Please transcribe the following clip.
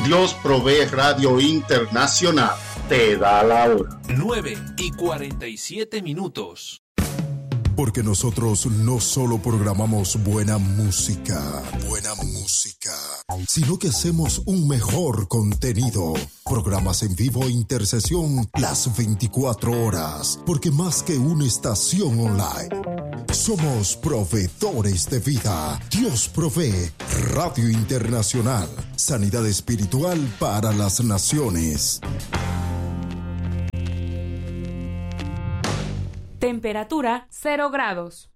Dios Provee Radio Internacional te da la hora. 9:47. Porque nosotros no solo programamos buena música, sino que hacemos un mejor contenido. Programas en vivo e intercesión las 24 horas. Porque más que una estación online, somos proveedores de vida. Dios Provee Radio Internacional. Sanidad espiritual para las naciones. Temperatura 0 grados.